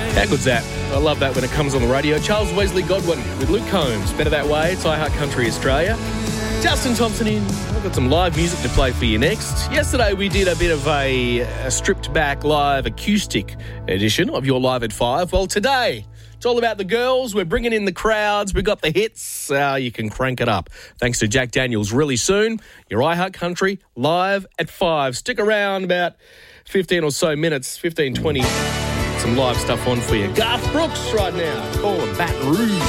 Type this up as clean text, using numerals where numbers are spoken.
How good's that? I love that when it comes on the radio. Charles Wesley Godwin with Luke Combs. Better That Way. It's iHeart Country Australia. Justin Thompson in. I've got some live music to play for you next. Yesterday we did a bit of a stripped back live acoustic edition of Your Live at 5. Well, today it's all about the girls. We're bringing in the crowds. We've got the hits. You can crank it up. Thanks to Jack Daniels. Really soon, your iHeart Country live at 5. Stick around about 15 or so minutes, 15, 20. Some live stuff on for you. Garth Brooks right now. Call him Baton Rouge.